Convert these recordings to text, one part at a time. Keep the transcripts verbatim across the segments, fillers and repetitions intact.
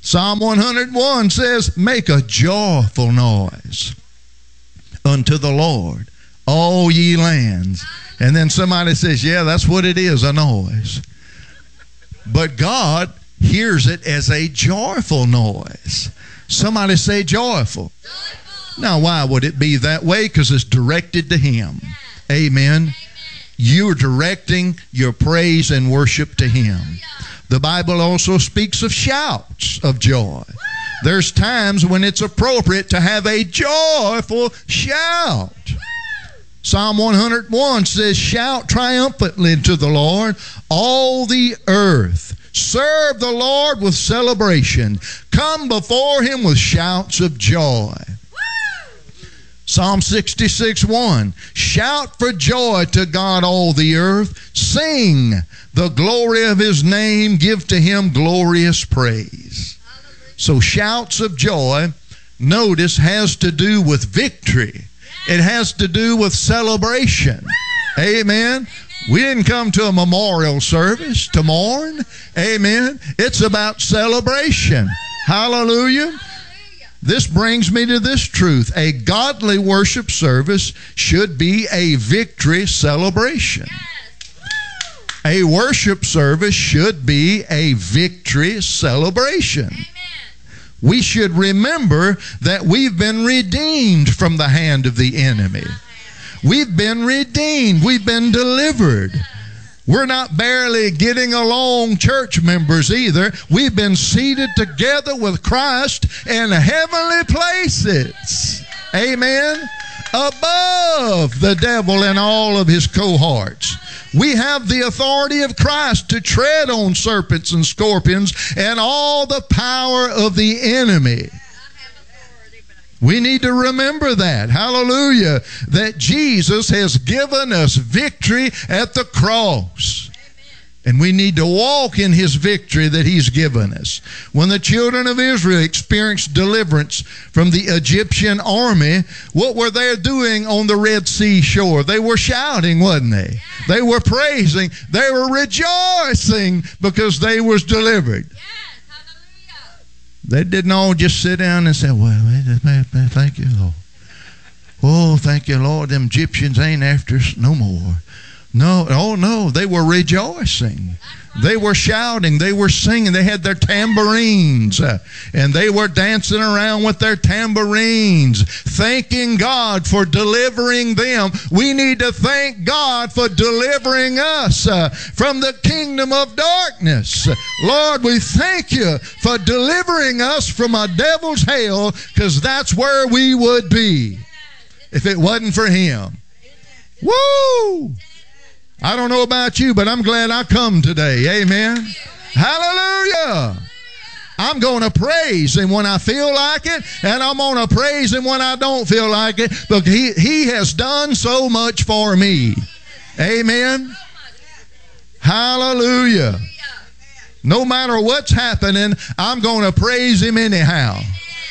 Psalm one hundred one says, make a joyful noise unto the Lord, all ye lands. And then somebody says, yeah, that's what it is, a noise. But God hears it as a joyful noise. Somebody say joyful. Joyful. Now, why would it be that way? Because it's directed to Him. Yes. Amen. Amen. You're directing your praise and worship to Him. The Bible also speaks of shouts of joy. Woo! There's times when it's appropriate to have a joyful shout. Woo! Psalm one hundred one says, shout triumphantly to the Lord, all the earth. Serve the Lord with celebration. Come before Him with shouts of joy. Woo! Psalm sixty-six one. Shout for joy to God, all the earth. Sing the glory of His name. Give to Him glorious praise. Hallelujah. So shouts of joy, notice, has to do with victory. It has to do with celebration. Woo! Amen. We didn't come to a memorial service to mourn. Amen. It's about celebration. Hallelujah. This brings me to this truth. A godly worship service should be a victory celebration. A worship service should be a victory celebration. We should remember that we've been redeemed from the hand of the enemy. We've been redeemed. We've been delivered. We're not barely getting along church members either. We've been seated together with Christ in heavenly places. Amen. Above the devil and all of his cohorts. We have the authority of Christ to tread on serpents and scorpions and all the power of the enemy. We need to remember that, hallelujah, that Jesus has given us victory at the cross. And we need to walk in His victory that He's given us. When the children of Israel experienced deliverance from the Egyptian army, what were they doing on the Red Sea shore? They were shouting, wasn't they? They were praising. They were rejoicing because they was delivered. They didn't all just sit down and say, well, thank you, Lord. Oh, thank you, Lord. Them Egyptians ain't after us no more. No, oh no, they were rejoicing. They were shouting. They were singing. They had their tambourines. Uh, and they were dancing around with their tambourines, thanking God for delivering them. We need to thank God for delivering us uh, from the kingdom of darkness. Lord, we thank you for delivering us from a devil's hell, because that's where we would be if it wasn't for Him. Woo! I don't know about you, but I'm glad I come today. Amen. Hallelujah. I'm going to praise Him when I feel like it, and I'm going to praise Him when I don't feel like it, because He, he has done so much for me. Amen. Hallelujah. No matter what's happening, I'm going to praise Him anyhow.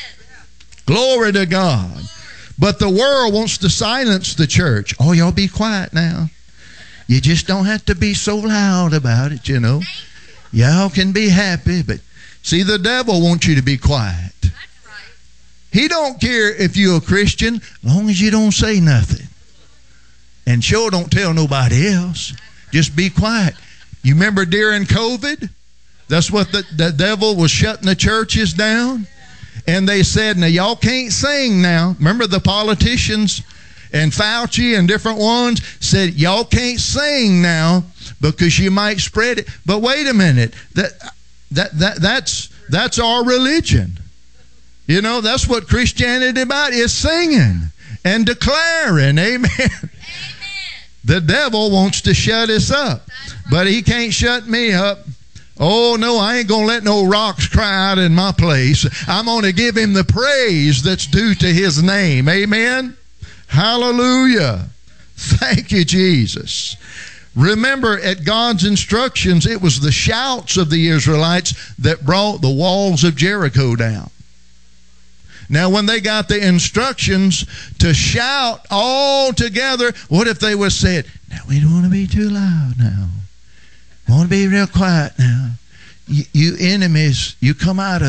Glory to God. But the world wants to silence the church. Oh, y'all be quiet now. You just don't have to be so loud about it, you know. Y'all can be happy, but see, the devil wants you to be quiet. That's right. He don't care if you're a Christian, as long as you don't say nothing. And sure don't tell nobody else. Just be quiet. You remember during COVID? That's what the, the devil was shutting the churches down. And they said, now y'all can't sing now. Remember the politicians and Fauci and different ones said, y'all can't sing now because you might spread it. But wait a minute. That that that that's that's our religion. You know, that's what Christianity about is, singing and declaring. Amen. Amen. The devil wants to shut us up, but he can't shut me up. Oh, no, I ain't going to let no rocks cry out in my place. I'm going to give him the praise that's due to his name. Amen. Hallelujah. Thank you, Jesus. Remember, at God's instructions, it was the shouts of the Israelites that brought the walls of Jericho down. Now, when they got the instructions to shout all together, what if they would said, now, we don't want to be too loud now. We want to be real quiet now. You, you enemies, you come out of